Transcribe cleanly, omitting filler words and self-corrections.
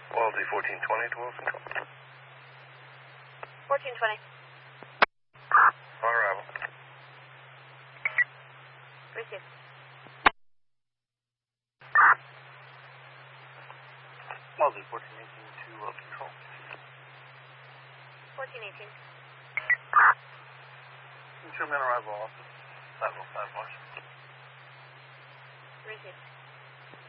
Quality 1420 to Wilson. 1420. On arrival. Receive. Quality 1418 to control. 1418. Instrument arrival office. 505 Washington. Receive.